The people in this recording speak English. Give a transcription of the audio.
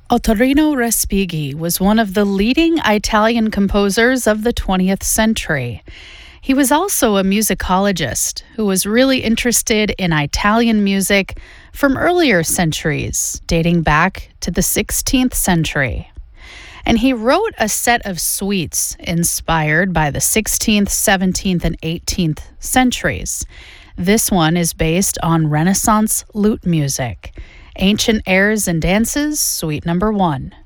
Ottorino Respighi was one of the leading Italian composers of the 20th century. He was also a musicologist who was really interested in Italian music from earlier centuries, dating back to the 16th century. And he wrote a set of suites inspired by the 16th, 17th, and 18th centuries. This one is based on Renaissance lute music. Ancient Airs and Dances, Suite Number 1.